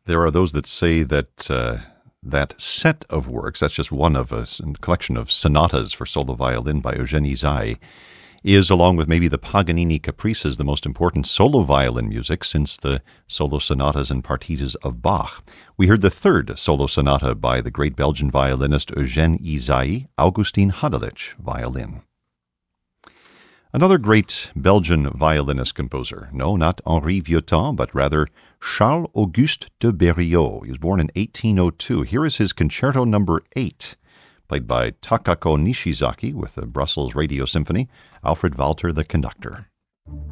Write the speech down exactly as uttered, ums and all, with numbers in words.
There are those that say that uh, that set of works, that's just one of a s- collection of sonatas for solo violin by Eugène Ysaÿe, is, along with maybe the Paganini Caprices, the most important solo violin music since the solo sonatas and partitas of Bach. We heard the third solo sonata by the great Belgian violinist Eugène Ysaÿe, Augustin Hadelich, violin. Another great Belgian violinist composer, no, not Henri Vieuxtemps, but rather Charles-Auguste de Berriot. He was born in eighteen oh two. Here is his Concerto Number eight, played by Takako Nishizaki with the Brussels Radio Symphony, Alfred Walter the conductor.